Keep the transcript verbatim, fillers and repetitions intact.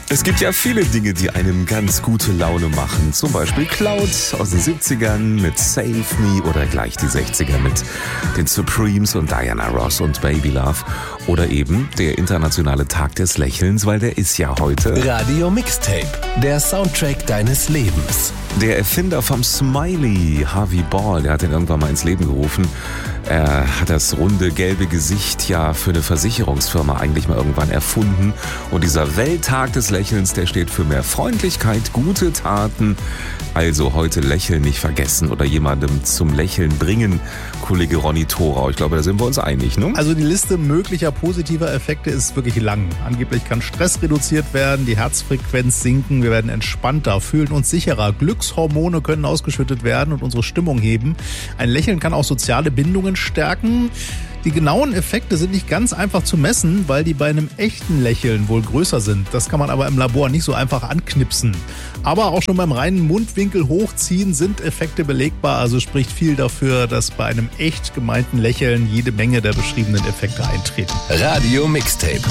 Es gibt ja viele Dinge, die einem ganz gute Laune machen. Zum Beispiel Cloud aus den siebzigern mit Save Me oder gleich die sechziger mit den Supremes und Diana Ross und Baby Love. Oder eben der internationale Tag des Lächelns, weil der ist ja heute. Radio Mixtape, der Soundtrack deines Lebens. Der Erfinder vom Smiley, Harvey Ball, der hat ihn irgendwann mal ins Leben gerufen. Er hat das runde, gelbe Gesicht ja für eine Versicherungsfirma eigentlich mal irgendwann erfunden. Und dieser Welttag des Lächelns, der steht für mehr Freundlichkeit, gute Taten. Also heute Lächeln nicht vergessen oder jemandem zum Lächeln bringen. Kollege Ronny Thorau, ich glaube, da sind wir uns einig, ne? Also die Liste möglicher positiver Effekte ist wirklich lang. Angeblich kann Stress reduziert werden, die Herzfrequenz sinken, wir werden entspannter, fühlen uns sicherer, Glückshormone können ausgeschüttet werden und unsere Stimmung heben. Ein Lächeln kann auch soziale Bindungen stärken. Die genauen Effekte sind nicht ganz einfach zu messen, weil die bei einem echten Lächeln wohl größer sind. Das kann man aber im Labor nicht so einfach anknipsen. Aber auch schon beim reinen Mundwinkel hochziehen sind Effekte belegbar. Also spricht viel dafür, dass bei einem echt gemeinten Lächeln jede Menge der beschriebenen Effekte eintreten. Radio Mixtape.